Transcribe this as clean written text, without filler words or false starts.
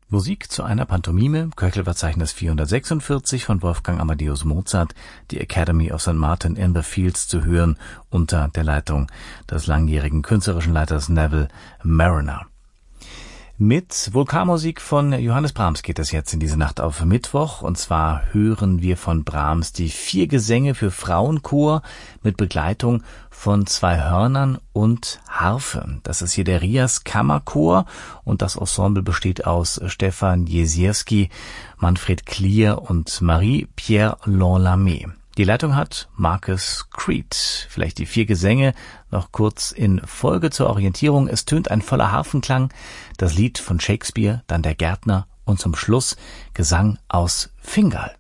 Musik zu einer Pantomime, Köchelverzeichnis 446 von Wolfgang Amadeus Mozart, die Academy of St. Martin in the Fields zu hören, unter der Leitung des langjährigen künstlerischen Leiters Neville Marriner. Mit Vokalmusik von Johannes Brahms geht es jetzt in diese Nacht auf Mittwoch. Und zwar hören wir von Brahms die 4 Gesänge für Frauenchor mit Begleitung von 2 Hörnern und Harfe. Das ist hier der Rias Kammerchor und das Ensemble besteht aus Stefan Jezierski, Manfred Klier und Marie-Pierre Lanlamé. Die Leitung hat Marcus Creed. Vielleicht die 4 Gesänge noch kurz in Folge zur Orientierung. Es tönt ein voller Harfenklang, das Lied von Shakespeare, dann der Gärtner und zum Schluss Gesang aus Fingal.